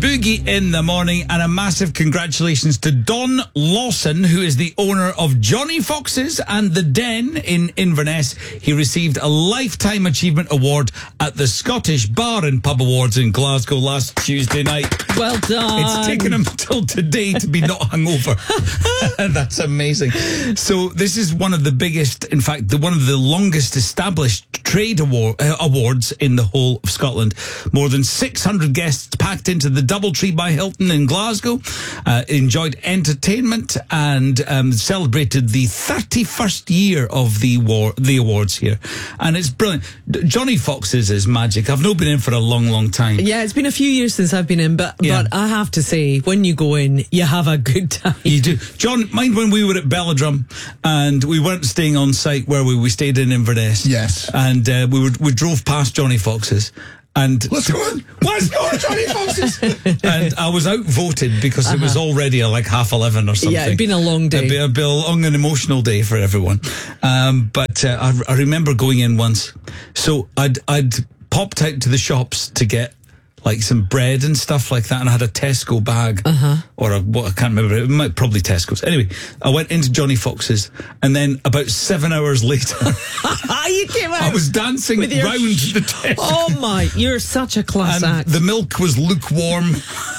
Boogie in the morning, and a massive congratulations to Don Lawson, who is the owner of Johnny Fox's and The Den in Inverness. He received a Lifetime Achievement Award at the Scottish Bar and Pub Awards in Glasgow last Tuesday night. Well done. It's taken him till today to be not hungover. That's amazing. So this is one of the biggest, in fact, one of the longest established trade awards in the whole of Scotland. More than 600 guests packed into the Doubletree by Hilton in Glasgow, enjoyed entertainment and celebrated the 31st year of the awards here. And it's brilliant. Johnny Fox's is magic. I've not been in for a long, long time. Yeah, it's been a few years since I've been in, but I have to say, when you go in, you have a good time. You do. John, mind when we were at Belladrum and we weren't staying on site where we stayed in Inverness? Yes. And we drove past Johnny Fox's. And let's go on, Johnny Fox's. And I was outvoted because it was already like 11:30 or something. Yeah, it'd been a long day. It'd been a long and emotional day for everyone. But I remember going in once. So I'd popped out to the shops to get like some bread and stuff like that, and I had a Tesco bag, or I can't remember. It might probably Tesco's. Anyway, I went into Johnny Fox's, and then about 7 hours later, you came out. I was dancing round the Tesco. Oh my! You're such a class and act. The milk was lukewarm.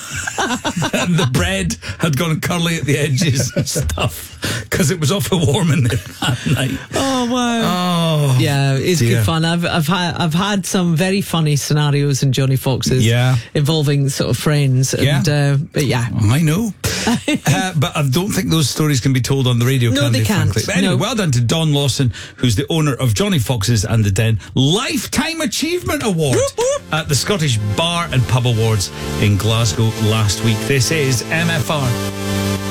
And the bread had gone curly at the edges and stuff because it was awful warm in there that night. Oh wow! Oh yeah, it's good fun. I've had some very funny scenarios in Johnny Fox's, involving sort of friends. And, but yeah, I know. But I don't think those stories can be told on the radio. No, they can't. Frankly. But anyway, well done to Don Lawson, who's the owner of Johnny Fox's and The Den. Lifetime Achievement Award at the Scottish Bar and Pub Awards in Glasgow last week. This is MFR.